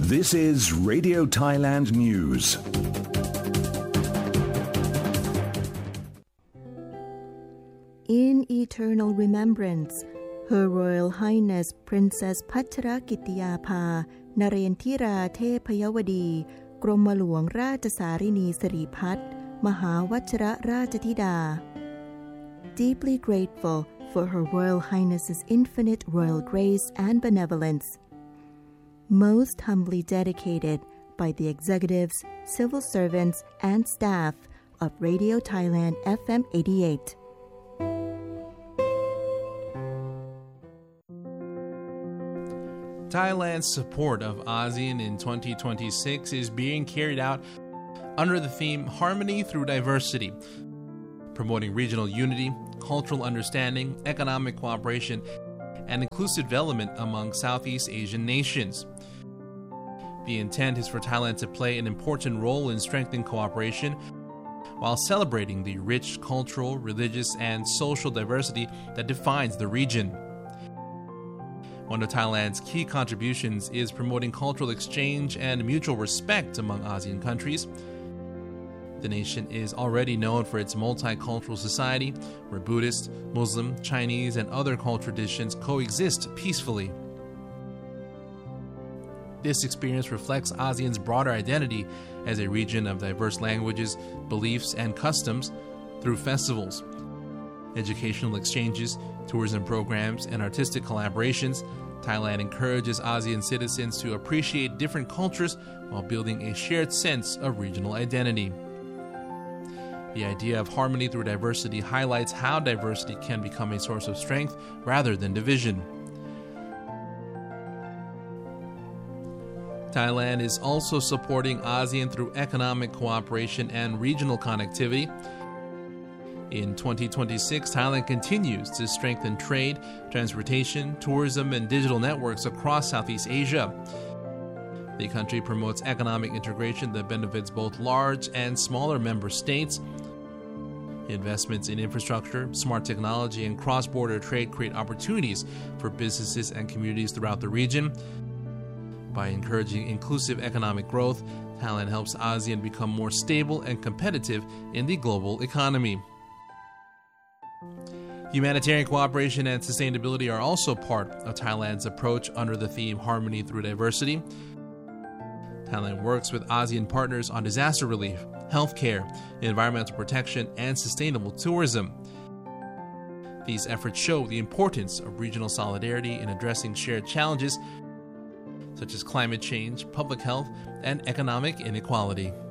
This is Radio Thailand News. In eternal remembrance, Her Royal Highness Princess Pachrakittiyaphā นเรนทิราเทพยวดี กรมหลวงราชสารินีสิริพัฒน์มหาวชิรราชธิดา Deeply grateful for Her Royal Highness's infinite royal grace and benevolence. Most humbly dedicated by the executives, civil servants, and staff of Radio Thailand FM 88. Thailand's support of ASEAN in 2026 is being carried out under the theme Harmony Through Diversity, promoting regional unity, cultural understanding, economic cooperation, and inclusive development among Southeast Asian nations. The intent is for Thailand to play an important role in strengthening cooperation while celebrating the rich cultural, religious, and social diversity that defines the region. One of Thailand's key contributions is promoting cultural exchange and mutual respect among ASEAN countries. The nation is already known for its multicultural society, where Buddhist, Muslim, Chinese, and other cultural traditions coexist peacefully. This experience reflects ASEAN's broader identity as a region of diverse languages, beliefs, and customs through festivals, educational exchanges, tourism programs, and artistic collaborations. Thailand encourages ASEAN citizens to appreciate different cultures while building a shared sense of regional identity. The idea of harmony through diversity highlights how diversity can become a source of strength rather than division. Thailand is also supporting ASEAN through economic cooperation and regional connectivity. In 2026, Thailand continues to strengthen trade, transportation, tourism, and digital networks across Southeast Asia. The country promotes economic integration that benefits both large and smaller member states. Investments in infrastructure, smart technology, and cross-border trade create opportunities for businesses and communities throughout the region. By encouraging inclusive economic growth, Thailand helps ASEAN become more stable and competitive in the global economy. Humanitarian cooperation and sustainability are also part of Thailand's approach under the theme Harmony Through Diversity. Thailand works with ASEAN partners on disaster relief, healthcare, environmental protection, and sustainable tourism. These efforts show the importance of regional solidarity in addressing shared challenges such as climate change, public health, and economic inequality.